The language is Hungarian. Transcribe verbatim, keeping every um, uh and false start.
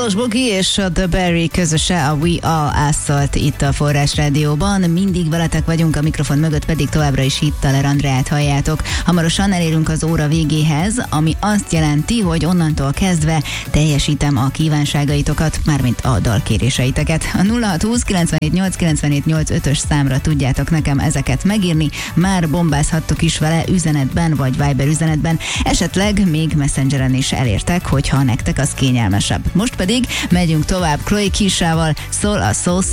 Carlos Boogie és a The Berry közöse, a We All Assault itt a Forrás Rádióban. Mindig veletek vagyunk, a mikrofon mögött pedig továbbra is Hittaler Andreát halljátok. Hamarosan elérünk az óra végéhez, ami azt jelenti, hogy onnantól kezdve teljesítem a kívánságaitokat, mármint a dalkéréseiteket. A nulla hat húsz kilencvenhét nyolc kilencvenhét nyolc ötös számra tudjátok nekem ezeket megírni. Már bombázhattok is vele üzenetben vagy Viber üzenetben, esetleg még Messengeren is elértek, hogyha nektek az kényelmesebb. Most pedig megyünk tovább Chloe Keishával, szól a Soul